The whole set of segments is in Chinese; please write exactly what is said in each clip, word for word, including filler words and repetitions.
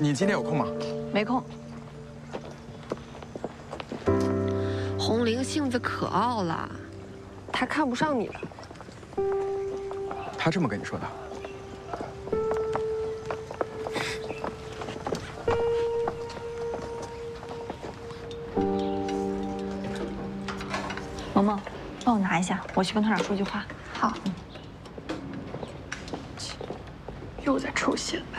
你今天有空吗？ 没空。 红玲性子可傲了， 他看不上你了。 他这么跟你说的？ 萌萌，帮我拿一下，我去跟团长说句话。 好。又在抽显摆。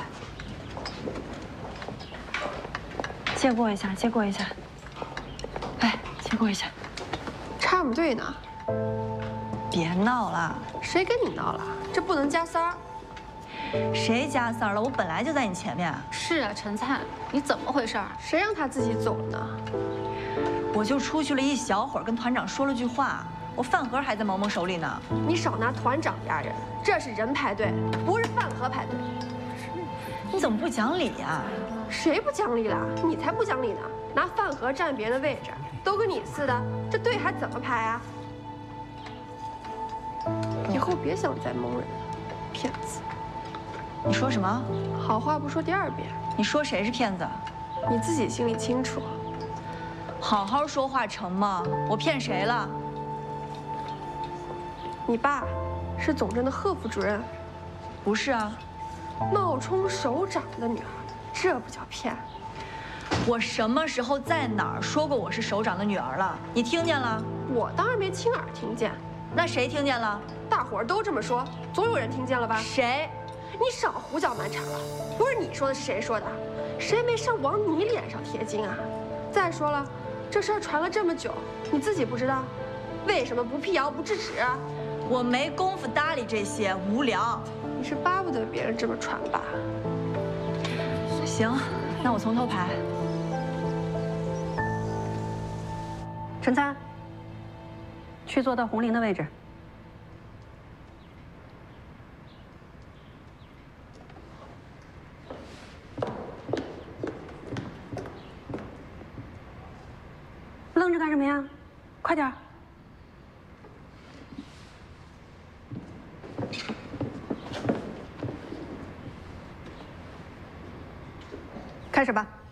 借过一下，借过一下。哎，借过一下。 插什么队呢？ 别闹了。 谁跟你闹了？这不能加塞儿。 谁加塞儿了？我本来就在你前面。 是啊，陈灿，你怎么回事？ 谁让他自己走了呢？ 我就出去了一小会儿，跟团长说了句话，我饭盒还在萌萌手里呢。 你少拿团长压人，这是人排队，不是饭盒排队。 你怎么不讲理呀？ 谁不讲理了？你才不讲理呢！拿饭盒占别人的位置，都跟你似的，这队还怎么排啊？以后别想再蒙人了，骗子！ 你说什么？ 好话不说第二遍。 你说谁是骗子？ 你自己心里清楚。 好好说话成吗？我骗谁了？ 你爸是总政的贺副主任。 不是啊。 冒充首长的女儿，这不叫骗。 我什么时候在哪儿说过我是首长的女儿了？你听见了？ 我当然没亲耳听见。 那谁听见了？ 大伙儿都这么说，总有人听见了吧？ 谁？ 你少胡搅蛮缠了。不是你说的，谁说的？谁没事往你脸上贴金啊？再说了，这事儿传了这么久，你自己不知道？为什么不辟谣不制止啊？ 我没工夫搭理这些，无聊。 你是巴不得别人这么传吧？ 行，那我从头排。 陈参，去坐到红玲的位置。愣着干什么呀？快点儿！开始吧。